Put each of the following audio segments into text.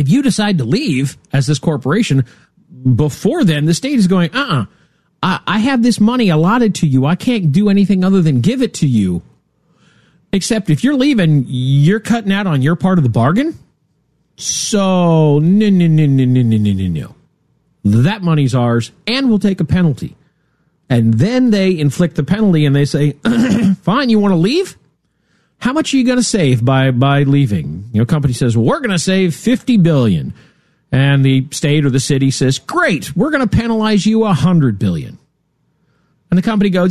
if you decide to leave as this corporation, before then, the state is going, I have this money allotted to you. I can't do anything other than give it to you. Except if you're leaving, you're cutting out on your part of the bargain. So, no. That money's ours, and we'll take a penalty. And then they inflict the penalty, and they say, fine, you want to leave? How much are you going to save by leaving? Company says, well, we're going to save $50 billion. And the state or the city says, great, we're going to penalize you $100 billion. And the company goes,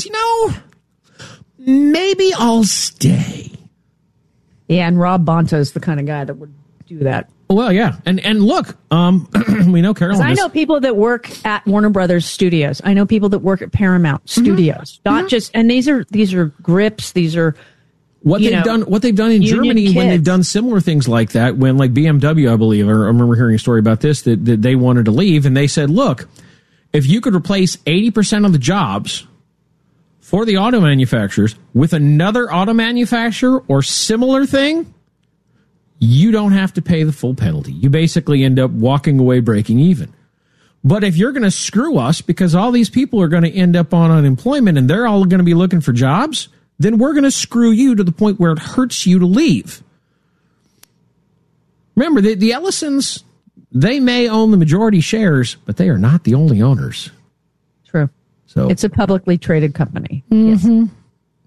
maybe I'll stay. Yeah, and Rob Bonta is the kind of guy that would do that. Well, yeah. And look, we know Carolyn. I know people that work at Warner Brothers Studios. I know people that work at Paramount Studios. Not just, and these are grips, these are what they've done in Germany kids. When they've done similar things like that, when like BMW, I believe, I remember hearing a story about this, that they wanted to leave, and they said, look, if you could replace 80% of the jobs for the auto manufacturers with another auto manufacturer or similar thing, you don't have to pay the full penalty. You basically end up walking away breaking even. But if you're going to screw us because all these people are going to end up on unemployment and they're all going to be looking for jobs, then we're going to screw you to the point where it hurts you to leave. Remember, the Ellisons, they may own the majority shares, but they are not the only owners. True. So it's a publicly traded company. Mm-hmm. Yes.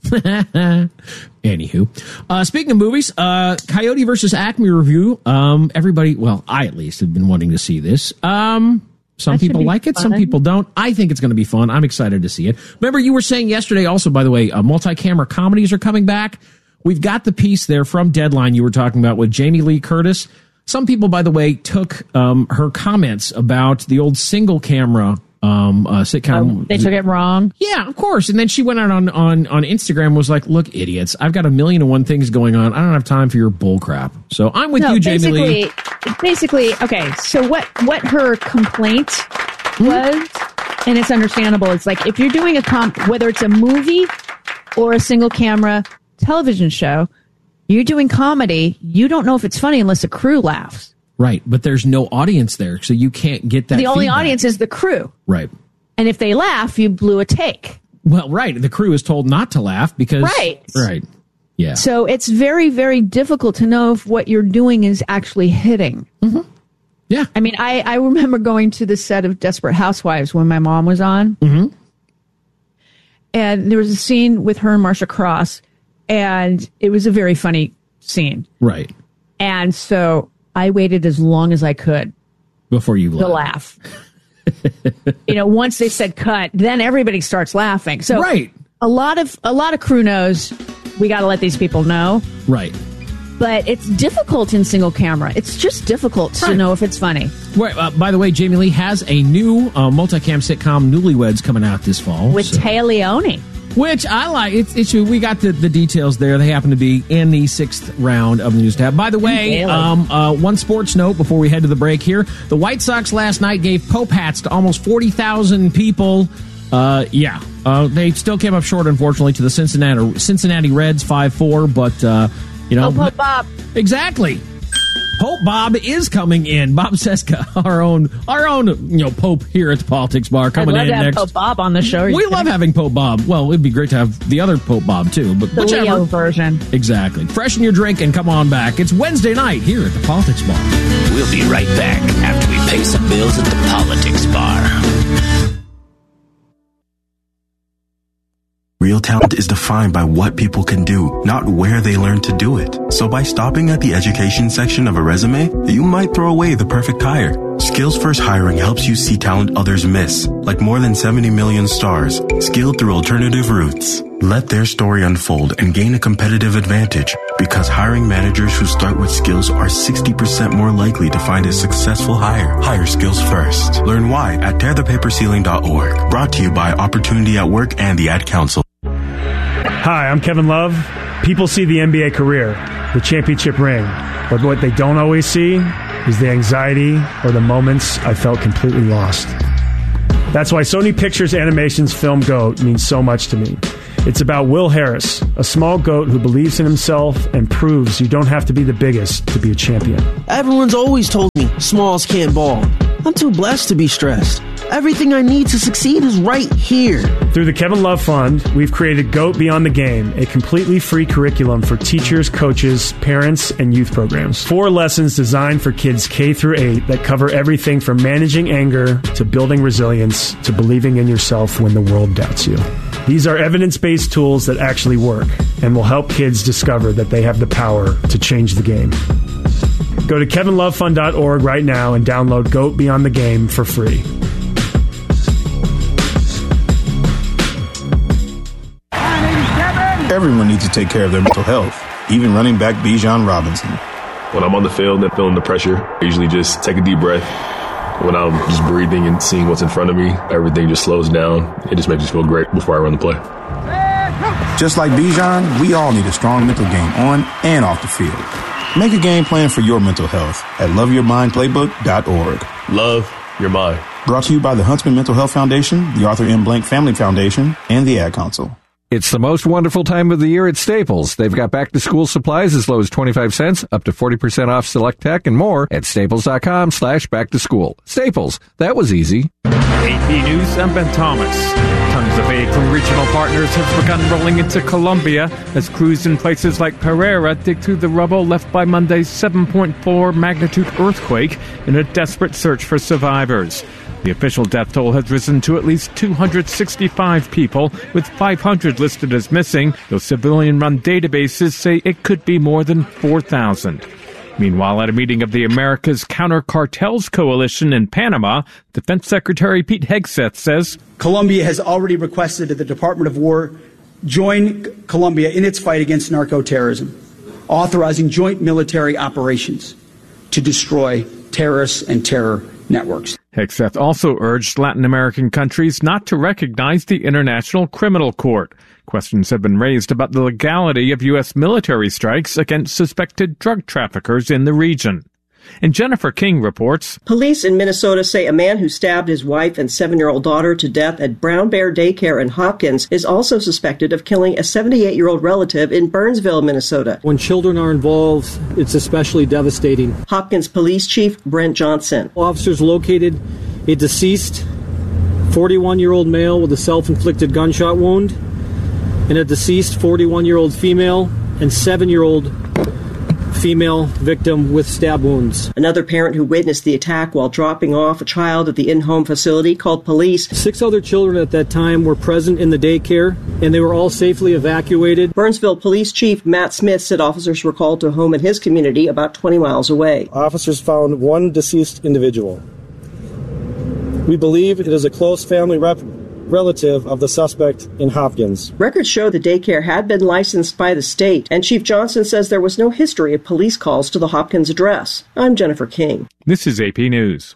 Anywho, speaking of movies, Coyote versus Acme review. Everybody, well, I at least have been wanting to see this. Some people like it, some people don't. I think it's going to be fun. I'm excited to see it. Remember, you were saying yesterday also, by the way, multi-camera comedies are coming back. We've got the piece there from Deadline you were talking about with Jamie Lee Curtis. Some people, by the way, took her comments about the old single camera sitcom. They took it wrong. Yeah, of course. And then she went out on Instagram and was like, look, idiots, I've got 1,000,001 things going on. I don't have time for your bull crap. So I'm with you, Jamie Lee. Basically, okay, so what her complaint was, and it's understandable, it's like if you're doing whether it's a movie or a single camera television show, you're doing comedy, you don't know if it's funny unless the crew laughs. Right, but there's no audience there, so you can't get that. The only feedback. audience is the crew. Right. And if they laugh, you blew a take. Well, right. The crew is told not to laugh because... Right. Yeah. So it's very, very difficult to know if what you're doing is actually hitting. Mm-hmm. Yeah. I mean, I remember going to the set of Desperate Housewives when my mom was on. Mm-hmm. And there was a scene with her and Marsha Cross, and it was a very funny scene. Right. And so I waited as long as I could before you laugh. Once they said cut, then everybody starts laughing. So right. a lot of crew knows we got to let these people know. Right. But it's difficult in single camera. It's just difficult to know if it's funny. Right. By the way, Jamie Lee has a new multicam sitcom, Newlyweds, coming out this fall with Téa Leoni. Which I like. We got the details there. They happen to be in the 6th round of the news tab. By the way, one sports note before we head to the break here. The White Sox last night gave Pope hats to almost 40,000 people. They still came up short, unfortunately, to the Cincinnati Reds 5-4. But, Pope Bob. Exactly. Pope Bob is coming in. Bob Cesca, our own, Pope here at the Politics Bar, coming in next. I'd love to have Pope Bob on the show. We love having Pope Bob. Well, it'd be great to have the other Pope Bob too, but the whichever Leo version. Exactly. Freshen your drink and come on back. It's Wednesday night here at the Politics Bar. We'll be right back after we pay some bills at the Politics Bar. Real talent is defined by what people can do, not where they learn to do it. So by stopping at the education section of a resume, you might throw away the perfect hire. Skills First Hiring helps you see talent others miss, like more than 70 million stars, skilled through alternative routes. Let their story unfold and gain a competitive advantage, because hiring managers who start with skills are 60% more likely to find a successful hire. Hire Skills First. Learn why at tearthepapperceiling.org. Brought to you by Opportunity at Work and the Ad Council. Hi, I'm Kevin Love. People see the NBA career, the championship ring, but what they don't always see is the anxiety or the moments I felt completely lost. That's why Sony Pictures Animation's Film GOAT means so much to me. It's about Will Harris, a small goat who believes in himself and proves you don't have to be the biggest to be a champion. Everyone's always told me smalls can't ball. I'm too blessed to be stressed. Everything I need to succeed is right here. Through the Kevin Love Fund, we've created GOAT Beyond the Game, a completely free curriculum for teachers, coaches, parents, and youth programs. 4 lessons designed for kids K through 8 that cover everything from managing anger to building resilience to believing in yourself when the world doubts you. These are evidence-based tools that actually work and will help kids discover that they have the power to change the game. Go to kevinlovefund.org right now and download GOAT Beyond the Game for free. Everyone needs to take care of their mental health, even running back Bijan Robinson. When I'm on the field and feeling the pressure, I usually just take a deep breath. When I'm just breathing and seeing what's in front of me, everything just slows down. It just makes me feel great before I run the play. Just like Bijan, we all need a strong mental game on and off the field. Make a game plan for your mental health at loveyourmindplaybook.org. Love your mind. Brought to you by the Huntsman Mental Health Foundation, the Arthur M. Blank Family Foundation, and the Ad Council. It's the most wonderful time of the year at Staples. They've got back-to-school supplies as low as 25 cents, up to 40% off select tech, and more at staples.com/back-to-school. Staples, that was easy. AP News, I'm Ben Thomas. Tons of aid from regional partners has begun rolling into Colombia as crews in places like Pereira dig through the rubble left by Monday's 7.4 magnitude earthquake in a desperate search for survivors. The official death toll has risen to at least 265 people, with 500 listed as missing, though civilian-run databases say it could be more than 4,000. Meanwhile, at a meeting of the America's Counter Cartels Coalition in Panama, Defense Secretary Pete Hegseth says, Colombia has already requested that the Department of War join Colombia in its fight against narco-terrorism, authorizing joint military operations to destroy terrorists and terror networks. Hegseth also urged Latin American countries not to recognize the International Criminal Court. Questions have been raised about the legality of U.S. military strikes against suspected drug traffickers in the region. And Jennifer King reports, police in Minnesota say a man who stabbed his wife and 7-year-old daughter to death at Brown Bear Daycare in Hopkins is also suspected of killing a 78-year-old relative in Burnsville, Minnesota. When children are involved, it's especially devastating. Hopkins Police Chief Brent Johnson. Officers located a deceased 41-year-old male with a self-inflicted gunshot wound and a deceased 41-year-old female and 7-year-old female victim with stab wounds. Another parent who witnessed the attack while dropping off a child at the in-home facility called police. 6 other children at that time were present in the daycare, and they were all safely evacuated. Burnsville Police Chief Matt Smith said officers were called to a home in his community about 20 miles away. Officers found one deceased individual. We believe it is a close family relative of the suspect in Hopkins. Records show the daycare had been licensed by the state, and Chief Johnson says there was no history of police calls to the Hopkins address. I'm Jennifer King. This is AP News.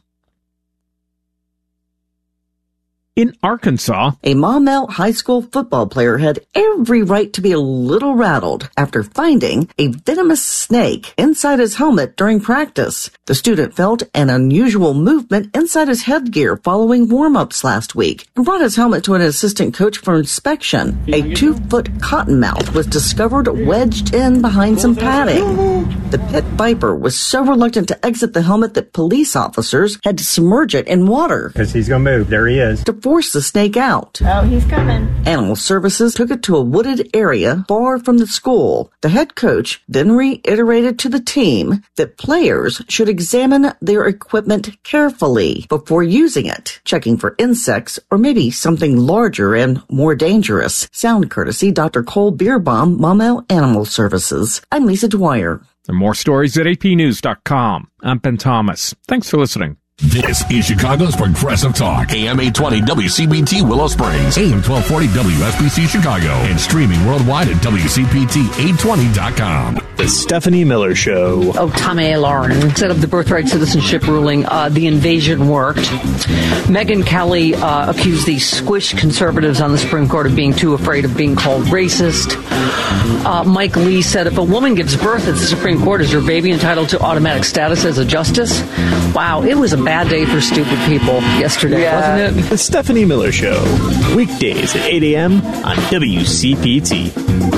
In Arkansas, a Maumelle High School football player had every right to be a little rattled after finding a venomous snake inside his helmet during practice. The student felt an unusual movement inside his headgear following warm-ups last week and brought his helmet to an assistant coach for inspection. A 2-foot cottonmouth was discovered wedged in behind some padding. The pit viper was so reluctant to exit the helmet that police officers had to submerge it in water. Because he's going to move. There he is. To force the snake out. Oh, he's coming. Animal Services took it to a wooded area far from the school. The head coach then reiterated to the team that players should examine their equipment carefully before using it, checking for insects or maybe something larger and more dangerous. Sound courtesy Dr. Cole Beerbaum, Maumelle Animal Services. I'm Lisa Dwyer. And more stories at apnews.com. I'm Ben Thomas. Thanks for listening. This is Chicago's Progressive Talk. AM 820 WCBT Willow Springs. AM 1240 WSBC Chicago. And streaming worldwide at WCPT820.com. The Stephanie Miller Show. Oh, Tommy Lauren said of the birthright citizenship ruling, the invasion worked. Megyn Kelly accused the squish conservatives on the Supreme Court of being too afraid of being called racist. Mike Lee said if a woman gives birth at the Supreme Court, is her baby entitled to automatic status as a justice? Wow, it was a bad day for stupid people yesterday, wasn't it? The Stephanie Miller Show. Weekdays at 8 a.m. on WCPT.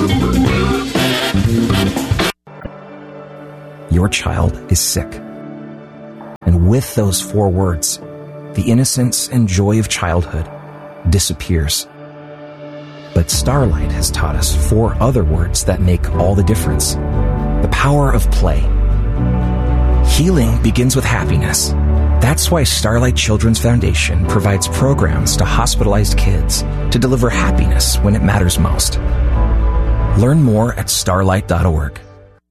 Your child is sick. And with those 4 words, the innocence and joy of childhood disappears. But Starlight has taught us 4 other words that make all the difference. The power of play. Healing begins with happiness. That's why Starlight Children's Foundation provides programs to hospitalized kids to deliver happiness when it matters most. Learn more at starlight.org.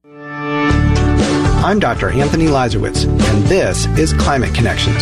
I'm Dr. Anthony Lazarowitz, and this is Climate Connections.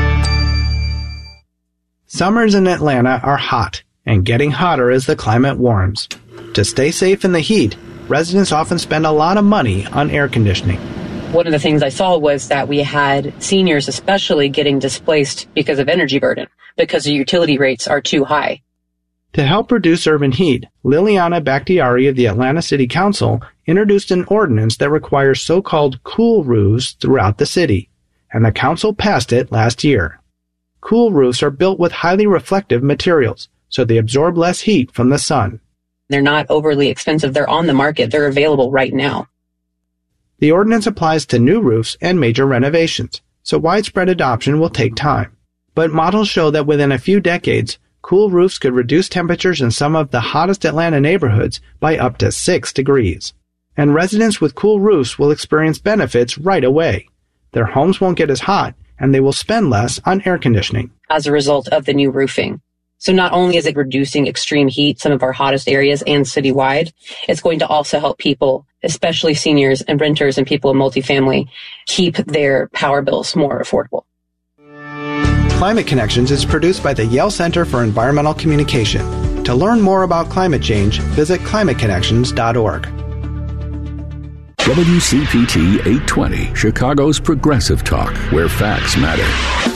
Summers in Atlanta are hot, and getting hotter as the climate warms. To stay safe in the heat, residents often spend a lot of money on air conditioning. One of the things I saw was that we had seniors especially getting displaced because of energy burden, because the utility rates are too high. To help reduce urban heat, Liliana Bakhtiari of the Atlanta City Council introduced an ordinance that requires so-called cool roofs throughout the city, and the council passed it last year. Cool roofs are built with highly reflective materials, so they absorb less heat from the sun. They're not overly expensive. They're on the market. They're available right now. The ordinance applies to new roofs and major renovations, so widespread adoption will take time. But models show that within a few decades, cool roofs could reduce temperatures in some of the hottest Atlanta neighborhoods by up to 6 degrees. And residents with cool roofs will experience benefits right away. Their homes won't get as hot, and they will spend less on air conditioning. As a result of the new roofing. So not only is it reducing extreme heat, some of our hottest areas and citywide, it's going to also help people, especially seniors and renters and people in multifamily, keep their power bills more affordable. Climate Connections is produced by the Yale Center for Environmental Communication. To learn more about climate change, visit climateconnections.org. WCPT 820, Chicago's Progressive Talk, where facts matter.